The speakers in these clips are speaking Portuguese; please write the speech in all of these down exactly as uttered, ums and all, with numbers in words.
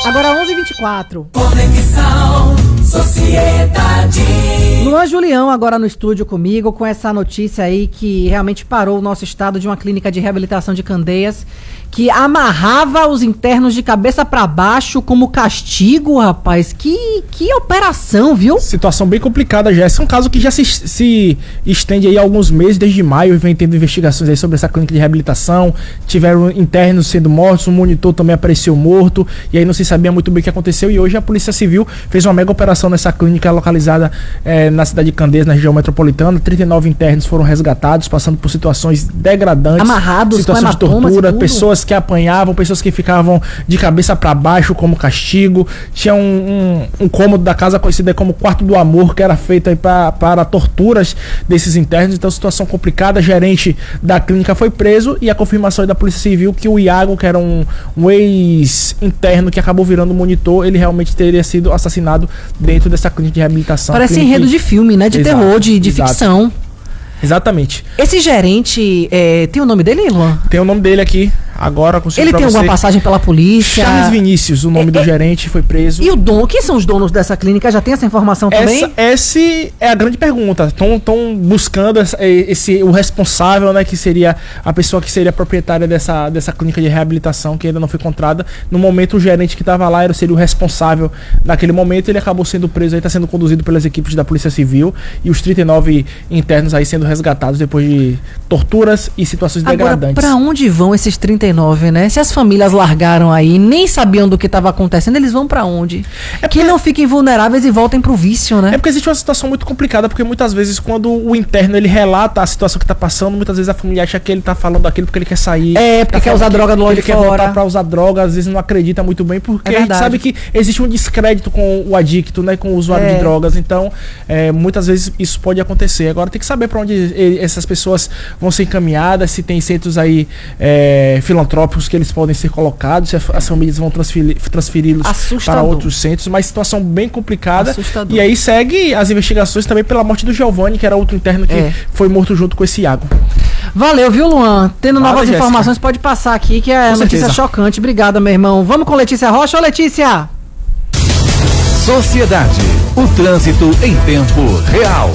Agora onze e vinte e quatro. Conexão Sociedade. Luan Julião agora no estúdio comigo com essa notícia aí que realmente parou o nosso estado de uma clínica de reabilitação de Candeias que amarrava os internos de cabeça pra baixo como castigo, rapaz. Que, que operação, viu? Situação bem complicada, já. Esse é um caso que já se, se estende aí há alguns meses, desde maio, vem tendo investigações aí sobre essa clínica de reabilitação. Tiveram internos sendo mortos, um monitor também apareceu morto, e aí não se sabia muito bem o que aconteceu, e hoje a Polícia Civil fez uma mega operação nessa clínica localizada eh, na cidade de Candeias, na região metropolitana. trinta e nove internos foram resgatados, passando por situações degradantes, amarrados, situações de tortura, pessoas que apanhavam, pessoas que ficavam de cabeça para baixo como castigo. Tinha um, um, um cômodo da casa conhecido como quarto do amor, que era feito aí pra, para torturas desses internos. Então, situação complicada. A gerente da clínica foi preso, e a confirmação aí da Polícia Civil que o Iago, que era um, um ex-interno que acabou virando monitor, ele realmente teria sido assassinado dentro dessa clínica de reabilitação. Parece clínica enredo de filme, né? De exato, terror, de, de exato. ficção. Exatamente. Esse gerente, é, tem o nome dele, Luan? Tem o nome dele aqui. Agora consigo Ele pra tem você. alguma passagem pela polícia? Charles Vinícius, o nome É, do é, gerente, foi preso. E o dono? Quem são os donos dessa clínica? Já tem essa informação também? Essa, esse é a grande pergunta. Estão buscando esse, esse, o responsável, né, que seria a pessoa que seria proprietária dessa, dessa clínica de reabilitação, que ainda não foi encontrada. No momento, o gerente que estava lá era, seria o responsável naquele momento. Ele acabou sendo preso, está sendo conduzido pelas equipes da Polícia Civil, e os trinta e nove internos aí sendo resgatados depois de torturas e situações Agora, degradantes. pra onde vão esses trinta e nove, né? Se as famílias largaram aí, nem sabiam do que estava acontecendo, eles vão pra onde? É Que não fiquem vulneráveis e voltem pro vício, né? É porque existe uma situação muito complicada, porque muitas vezes quando o interno ele relata a situação que tá passando, muitas vezes a família acha que ele tá falando daquilo porque ele quer sair. É, porque tá quer usar que, droga do lado ele de quer fora. voltar pra usar droga, às vezes não acredita muito bem, porque É a gente verdade. sabe que existe um descrédito com o adicto, né, com o usuário É. de drogas. Então, é, muitas vezes isso pode acontecer. Agora tem que saber pra onde e- essas pessoas vão ser encaminhadas, se tem centros aí é, filantrópicos que eles podem ser colocados, se a- as famílias vão transferi- transferi-los para Assustador. outros centros, mas situação bem complicada. Assustador. E aí segue as investigações também pela morte do Giovanni, que era outro interno que É. foi morto junto com esse Iago. Valeu, viu, Luan? Tendo Nada, novas Jéssica. informações, pode passar aqui, que é Com notícia certeza. chocante. Obrigada, meu irmão. Vamos com Letícia Rocha. Ô, Letícia! Sociedade. O trânsito em tempo real.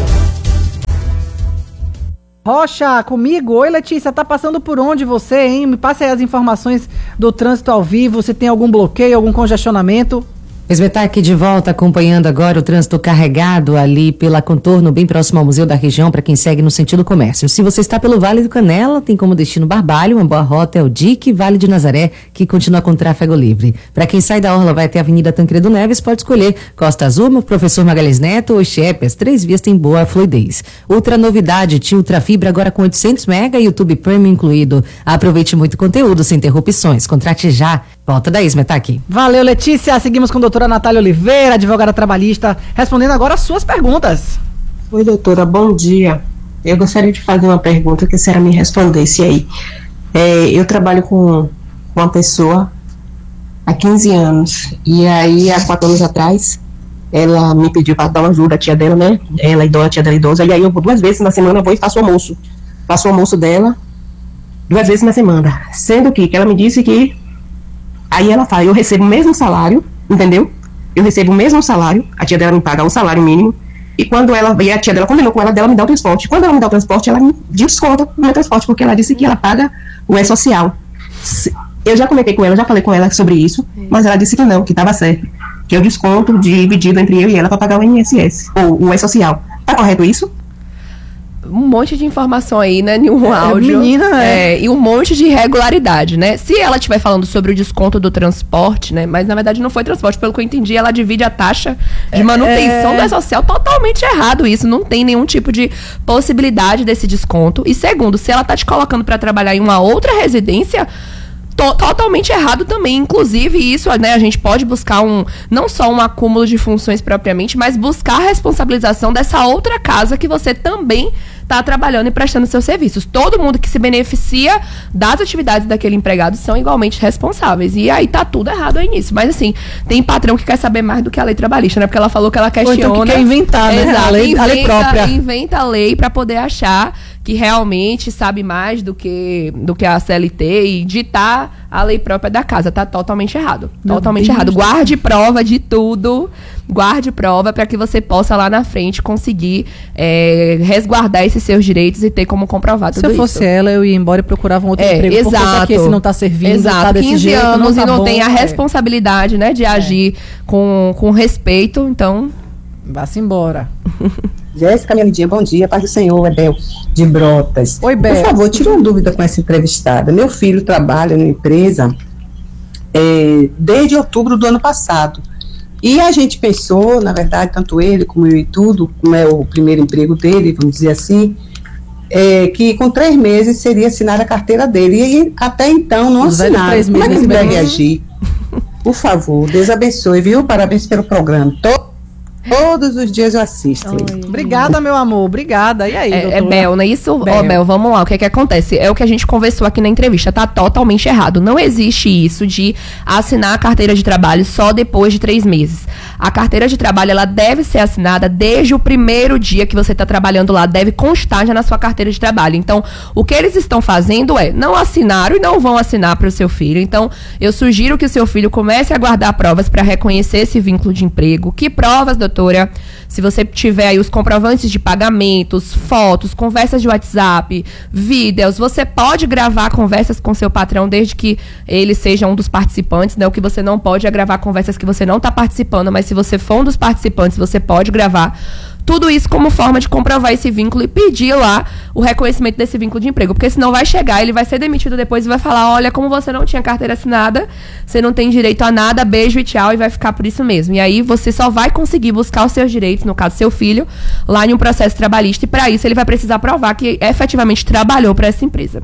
Rocha, comigo? Oi, Letícia, tá passando por onde você, hein? Me passe aí as informações do trânsito ao vivo, se tem algum bloqueio, algum congestionamento. Esmetar aqui de volta, acompanhando agora o trânsito carregado ali pela Contorno, bem próximo ao Museu da Região, para quem segue no sentido comércio. Se você está pelo Vale do Canela, tem como destino Barbalho, uma boa rota é o D I C, Vale de Nazaré, que continua com tráfego livre. Para quem sai da Orla, vai até a Avenida Tancredo Neves, pode escolher Costa Azul, Professor Magalhães Neto ou Chepe, as três vias têm boa fluidez. Outra novidade, Tio Ultrafibra agora com oitocentos mega e YouTube Premium incluído. Aproveite muito conteúdo sem interrupções. Contrate já. Volta daí, Esmetar aqui. Valeu, Letícia. Seguimos com a doutora Natália Oliveira, advogada trabalhista, respondendo agora as suas perguntas. Oi, doutora, bom dia. Eu gostaria de fazer uma pergunta que a senhora me respondesse aí. É, eu trabalho com uma pessoa há quinze anos, e aí há quatro anos atrás ela me pediu para dar uma ajuda, a tia dela, né? Ela é idosa, a tia dela é idosa, e aí eu vou duas vezes na semana, eu vou e faço o almoço. Faço o almoço dela duas vezes na semana. Sendo que, que ela me disse que aí ela fala, eu recebo o mesmo salário, entendeu? Eu recebo o mesmo salário, a tia dela me paga o salário mínimo, e quando ela, e a tia dela combinou com ela, dela me dá o transporte. Quando ela me dá o transporte, ela me desconta o meu transporte, porque ela disse que ela paga o E-Social. Se- Eu já comentei com ela, já falei com ela sobre isso, mas ela disse que não, que estava certo. Que eu desconto dividido entre eu e ela para pagar o I N S S, ou o E-Social. Tá correto isso? Um monte de informação aí, né, em um É, áudio. menina, é. É, e um monte de irregularidade, né? Se ela estiver falando sobre o desconto do transporte, né? Mas na verdade não foi transporte, pelo que eu entendi, ela divide a taxa de manutenção é. do E-Social. Totalmente errado isso. Não tem nenhum tipo de possibilidade desse desconto. E segundo, se ela tá te colocando para trabalhar em uma outra residência, To- totalmente errado também. Inclusive, isso, né, a gente pode buscar um, não só um acúmulo de funções propriamente, mas buscar a responsabilização dessa outra casa que você também está trabalhando e prestando seus serviços. Todo mundo que se beneficia das atividades daquele empregado são igualmente responsáveis. E aí tá tudo errado aí nisso. Mas assim, tem patrão que quer saber mais do que a lei trabalhista, né? Porque ela falou que ela questiona. Ou então que quer inventar, né? Exato, A lei- a lei inventa, própria. inventa a lei para poder achar que realmente sabe mais do que, do que a C L T e ditar a lei própria da casa. Tá totalmente errado. Meu totalmente Deus errado. do Guarde prova de tudo. Guarde prova para que você possa lá na frente conseguir é, resguardar esses seus direitos e ter como comprovar tudo Se eu isso. fosse ela, eu ia embora e procurava um outro É, emprego. Porque já exato. que esse não tá servindo, Exato. tá desse quinze jeito, anos não tá e não bom, tem a é. responsabilidade, né, de agir com, com respeito. Então, Vá-se embora. Jéssica, minha lindinha, bom dia, paz do Senhor, Edel de Brotas. Oi, Bel. Por favor, tire uma dúvida com essa entrevistada. Meu filho trabalha na empresa é, desde outubro do ano passado. E a gente pensou, na verdade, tanto ele como eu e tudo, como é o primeiro emprego dele, vamos dizer assim, é, que com três meses seria assinar a carteira dele. E até então não Os velhos assinaram. três Como é que meses ele deve mesmo. agir? Por favor, Deus abençoe, viu? Parabéns pelo programa. To- Todos os dias eu assisto. Obrigada, meu amor. Obrigada. E aí, É, é doutora? Bel, não é isso? Ó, Bel. Bel, vamos lá. O que é que acontece? É o que a gente conversou aqui na entrevista. Tá totalmente errado. Não existe isso de assinar a carteira de trabalho só depois de três meses. A carteira de trabalho, ela deve ser assinada desde o primeiro dia que você está trabalhando lá. Deve constar já na sua carteira de trabalho. Então, o que eles estão fazendo é, não assinaram e não vão assinar para o seu filho. Então, eu sugiro que o seu filho comece a guardar provas para reconhecer esse vínculo de emprego. Que provas, doutora? Se você tiver aí os comprovantes de pagamentos, fotos, conversas de WhatsApp, vídeos, você pode gravar conversas com seu patrão desde que ele seja um dos participantes, né? O que você não pode é gravar conversas que você não está participando, mas se você for um dos participantes, você pode gravar. Tudo isso como forma de comprovar esse vínculo e pedir lá o reconhecimento desse vínculo de emprego. Porque senão vai chegar, ele vai ser demitido depois e vai falar, olha, como você não tinha carteira assinada, você não tem direito a nada, beijo e tchau, e vai ficar por isso mesmo. E aí você só vai conseguir buscar os seus direitos, no caso seu filho, lá em um processo trabalhista. E para isso ele vai precisar provar que efetivamente trabalhou para essa empresa.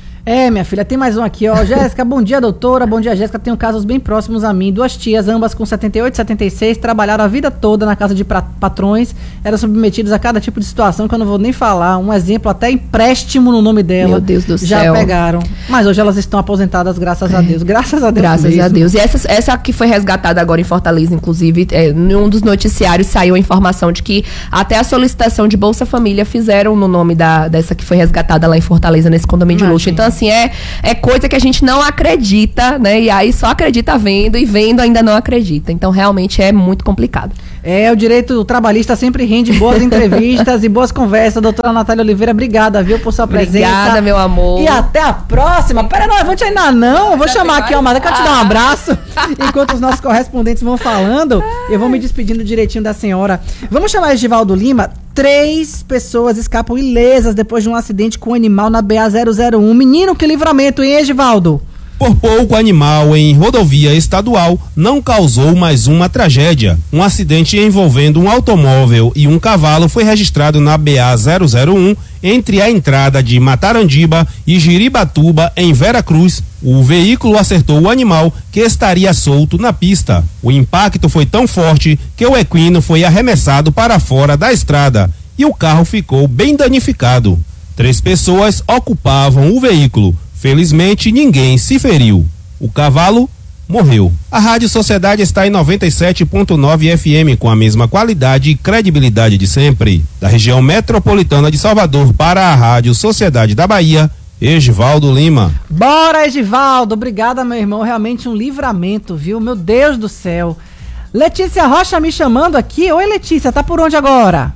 É, minha filha, tem mais um aqui, ó. Jéssica, bom dia, doutora. Bom dia, Jéssica. Tenho casos bem próximos a mim. Duas tias, ambas com setenta e oito e setenta e seis, trabalharam a vida toda na casa de pra- patrões, eram submetidos a cada tipo de situação que eu não vou nem falar. Um exemplo, até empréstimo no nome dela. Meu Deus do Já céu. pegaram. Mas hoje elas estão aposentadas, graças a Deus. Graças a Deus Graças mesmo. a Deus. E essa, essa que foi resgatada agora em Fortaleza, inclusive, é, em um dos noticiários saiu a informação de que até a solicitação de Bolsa Família fizeram no nome da, dessa que foi resgatada lá em Fortaleza, nesse condomínio de luxo. Imagina. Então, assim, é, é coisa que a gente não acredita, né? E aí só acredita vendo, e vendo ainda não acredita. Então, realmente é muito complicado. É, o direito trabalhista sempre rende boas entrevistas e boas conversas. Doutora Natália Oliveira, obrigada, viu, por sua presença. Obrigada, meu amor. E até a próxima. Pera, não, levante ainda não. Eu vou chamar aqui, ó, mas eu quero te dar um abraço. Enquanto os nossos correspondentes vão falando, eu vou me despedindo direitinho da senhora. Vamos chamar Edivaldo Lima. Três pessoas escapam ilesas depois de um acidente com um animal na B A zero zero um. Menino, que livramento, hein, Edivaldo? Por pouco, o animal em rodovia estadual não causou mais uma tragédia. Um acidente envolvendo um automóvel e um cavalo foi registrado na B A zero zero um entre a entrada de Matarandiba e Jiribatuba, em Veracruz. O veículo acertou o animal, que estaria solto na pista. O impacto foi tão forte que o equino foi arremessado para fora da estrada e o carro ficou bem danificado. Três pessoas ocupavam o veículo. Felizmente, ninguém se feriu. O cavalo morreu. A Rádio Sociedade está em noventa e sete ponto nove F M, com a mesma qualidade e credibilidade de sempre. Da região metropolitana de Salvador para a Rádio Sociedade da Bahia, Edivaldo Lima. Bora, Edivaldo. Obrigada, meu irmão. Realmente um livramento, viu? Meu Deus do céu. Letícia Rocha me chamando aqui. Oi, Letícia, tá por onde agora?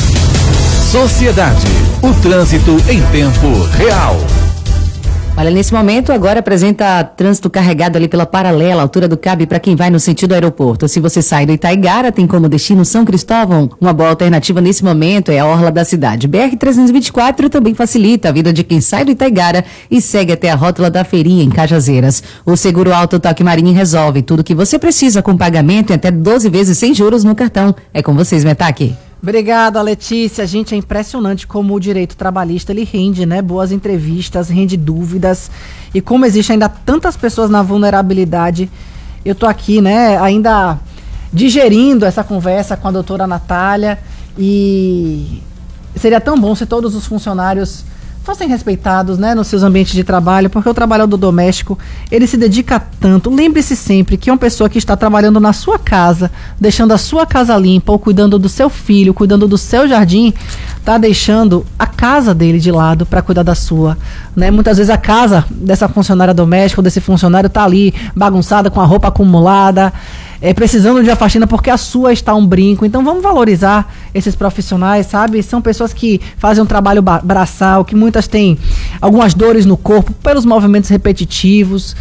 Sociedade. O trânsito em tempo real. Olha, nesse momento agora apresenta trânsito carregado ali pela Paralela, altura do Cabe, para quem vai no sentido aeroporto. Se você sai do Itaigara, tem como destino São Cristóvão. Uma boa alternativa nesse momento é a orla da cidade. B R trezentos e vinte e quatro também facilita a vida de quem sai do Itaigara e segue até a rótula da Feirinha, em Cajazeiras. O Seguro Alto Toque Marinho resolve tudo o que você precisa com pagamento em até doze vezes sem juros no cartão. É com vocês, Metaque. Obrigada, Letícia. Gente, é impressionante como o direito trabalhista ele rende, né? Boas entrevistas, rende dúvidas. E como existe ainda tantas pessoas na vulnerabilidade, eu tô aqui, né, ainda digerindo essa conversa com a doutora Natália. E seria tão bom se todos os funcionários fossem respeitados, né, nos seus ambientes de trabalho, porque o trabalhador doméstico, ele se dedica tanto. Lembre-se sempre que uma pessoa que está trabalhando na sua casa, deixando a sua casa limpa, ou cuidando do seu filho, cuidando do seu jardim, está deixando a casa dele de lado para cuidar da sua, né? Muitas vezes a casa dessa funcionária doméstica ou desse funcionário está ali bagunçada, com a roupa acumulada, é, precisando de uma faxina porque a sua está um brinco. Então vamos valorizar esses profissionais, sabe? São pessoas que fazem um trabalho ba- braçal, que muitas têm algumas dores no corpo pelos movimentos repetitivos,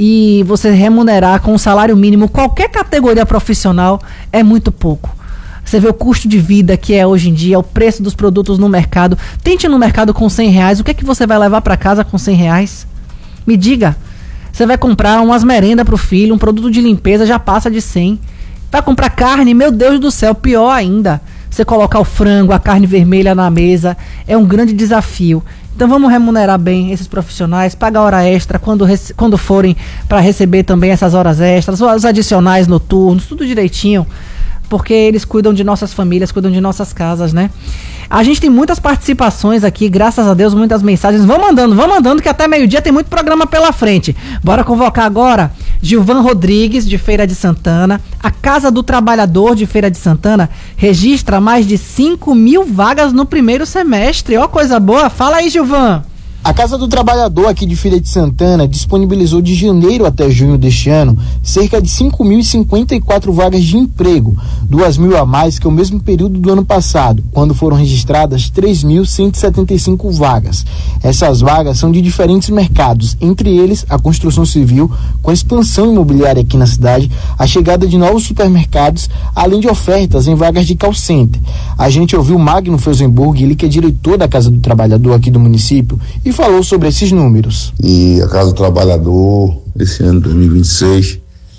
e você remunerar com um salário mínimo qualquer categoria profissional é muito pouco. Você vê o custo de vida que é hoje em dia, o preço dos produtos no mercado. Tente no mercado com cem reais, o que é que você vai levar para casa com cem reais? Me diga. Você vai comprar umas merendas pro filho, um produto de limpeza, já passa de cem. Vai comprar carne, meu Deus do céu, pior ainda. Você colocar o frango, a carne vermelha na mesa, é um grande desafio. Então vamos remunerar bem esses profissionais, pagar hora extra quando, rece- quando forem para receber também essas horas extras, os adicionais noturnos, tudo direitinho, porque eles cuidam de nossas famílias, cuidam de nossas casas, né? A gente tem muitas participações aqui, graças a Deus, muitas mensagens. Vão mandando, vão mandando, que até meio-dia tem muito programa pela frente. Bora convocar agora Gilvan Rodrigues, de Feira de Santana. A Casa do Trabalhador de Feira de Santana registra mais de cinco mil vagas no primeiro semestre. Ó, coisa boa. Fala aí, Gilvan. A Casa do Trabalhador aqui de Feira de Santana disponibilizou de janeiro até junho deste ano cerca de cinco mil e cinquenta e quatro vagas de emprego, duas mil a mais que o mesmo período do ano passado, quando foram registradas três mil cento e setenta e cinco vagas. Essas vagas são de diferentes mercados, entre eles a construção civil, com a expansão imobiliária aqui na cidade, a chegada de novos supermercados, além de ofertas em vagas de call center. A gente ouviu Magno Felsenburg, ele que é diretor da Casa do Trabalhador aqui do município, e falou sobre esses números. E a Casa do Trabalhador, esse ano dois mil e vinte e seis,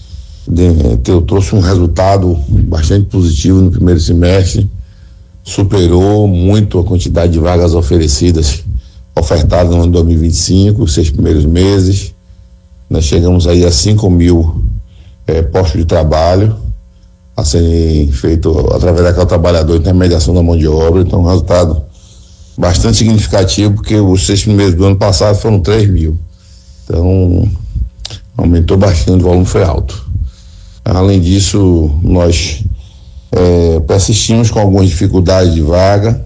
de, que eu trouxe um resultado bastante positivo no primeiro semestre, superou muito a quantidade de vagas oferecidas, ofertadas no ano dois mil e vinte e cinco, os seis primeiros meses. Nós chegamos aí a cinco mil eh, postos de trabalho a serem feitos através daquele trabalhador, intermediação da mão de obra. Então, um resultado bastante significativo, porque os seis primeiros do ano passado foram três mil. Então, aumentou bastante, o volume foi alto. Além disso, nós é, persistimos com algumas dificuldades de vaga,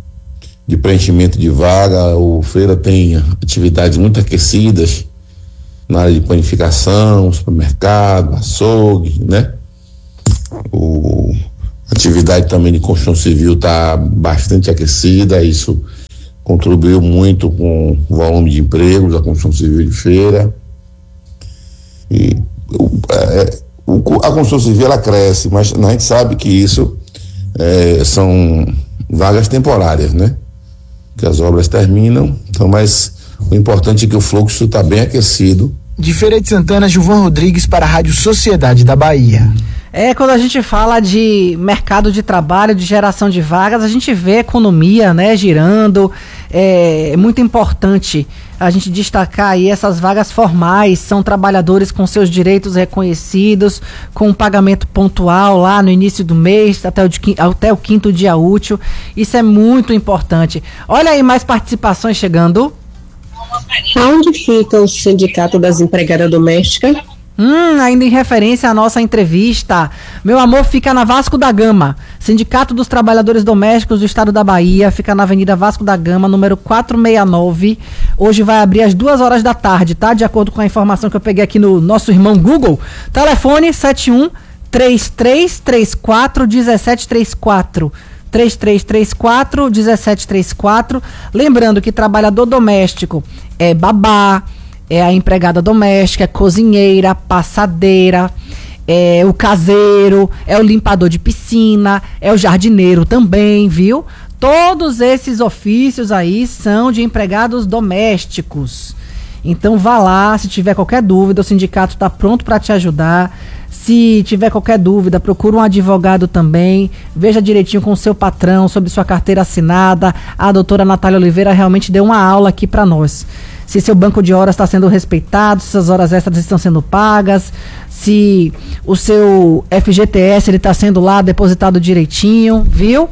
de preenchimento de vaga. O Feira tem atividades muito aquecidas na área de panificação, supermercado, açougue, né? O atividade também de construção civil está bastante aquecida, isso contribuiu muito com o volume de empregos da construção civil de Feira. E é, o, a construção civil ela cresce, mas a gente sabe que isso é, são vagas temporárias, né? Que as obras terminam, então, mas o importante é que o fluxo está bem aquecido. De Feira de Santana, Gilvan Rodrigues para a Rádio Sociedade da Bahia. É, quando a gente fala de mercado de trabalho, de geração de vagas, a gente vê a economia, né, girando. É muito importante a gente destacar aí essas vagas formais, são trabalhadores com seus direitos reconhecidos, com um pagamento pontual lá no início do mês, até o, até o quinto dia útil. Isso é muito importante. Olha aí mais participações chegando. Aonde fica o Sindicato das Empregadas Domésticas? Hum, ainda em referência à nossa entrevista. Meu amor, fica na Vasco da Gama. Sindicato dos Trabalhadores Domésticos do Estado da Bahia, fica na Avenida Vasco da Gama, número quatrocentos e sessenta e nove. Hoje vai abrir às duas horas da tarde, tá? De acordo com a informação que eu peguei aqui no nosso irmão Google. Telefone sete um três três três quatro um sete três quatro. três três três quatro um sete três quatro. Lembrando que trabalhador doméstico é babá, é a empregada doméstica, é cozinheira, passadeira, é o caseiro, é o limpador de piscina, é o jardineiro também, viu? Todos esses ofícios aí são de empregados domésticos. Então vá lá, se tiver qualquer dúvida, o sindicato está pronto para te ajudar. Se tiver qualquer dúvida, procura um advogado também, veja direitinho com o seu patrão sobre sua carteira assinada. A doutora Natália Oliveira realmente deu uma aula aqui para nós. Se seu banco de horas está sendo respeitado, se as horas extras estão sendo pagas, se o seu F G T S está sendo lá depositado direitinho, viu?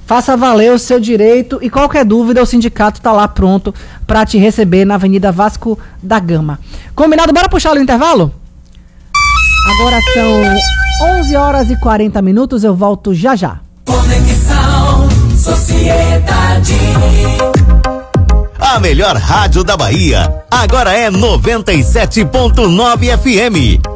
Faça valer o seu direito e qualquer dúvida, o sindicato está lá pronto para te receber na Avenida Vasco da Gama. Combinado? Bora puxar ali o intervalo? Agora são onze horas e quarenta minutos, eu volto já já. Conexão Sociedade. A melhor rádio da Bahia agora é noventa e sete ponto nove F M.